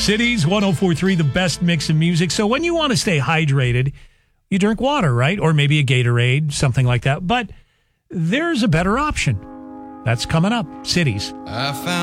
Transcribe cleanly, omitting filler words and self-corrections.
Cities 104.3, the best mix of music. So when you want to stay hydrated, you drink water, right? Or maybe a Gatorade, something like that. But there's a better option. That's coming up. Cities. I found